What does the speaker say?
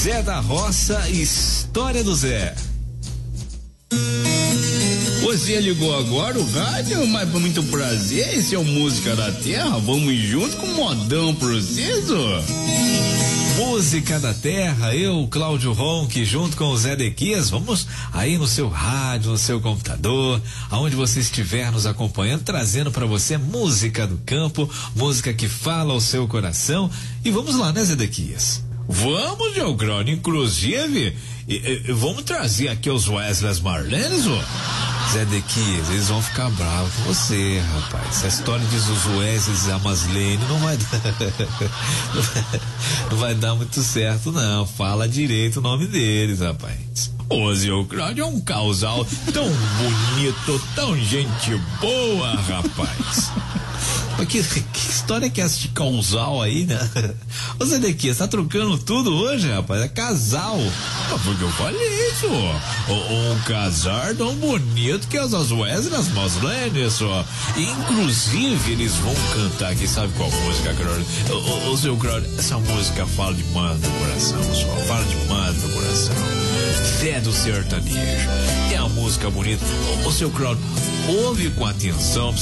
Zé da Roça, História do Zé. Você ligou agora o rádio, mas com muito prazer, esse é o Música da Terra, vamos junto com o modão preciso. Música da Terra, eu, Cláudio Ronque, junto com o Zé Dequias, vamos aí no seu rádio, no seu computador, aonde você estiver nos acompanhando, trazendo para você música do campo, música que fala ao seu coração, e vamos lá, né, Zé Dequias? Vamos, João Crônio, inclusive, vamos trazer aqui os Wesley Marlenes, ó. Zé Dequias, eles vão ficar bravos com você, rapaz. Essa história de Wesley e a Maslene não vai dar muito certo, não. Fala direito o nome deles, rapaz. Ô, Zé Cláudio, é um casal tão bonito, tão gente boa, rapaz. Que história que é essa de casal aí, né? Ô Zé Dequias, tá trocando tudo hoje, rapaz? É casal. Porque eu falei isso. Um casal tão bonito que as Wesley, as Maslene, só. Inclusive, eles vão cantar aqui, sabe qual música, Cláudio? Ô, seu Cláudio, essa música fala de mano no coração, só. Fala de mano no coração. Fé do sertanejo. É uma música bonita. Ô, seu Cláudio, ouve com atenção.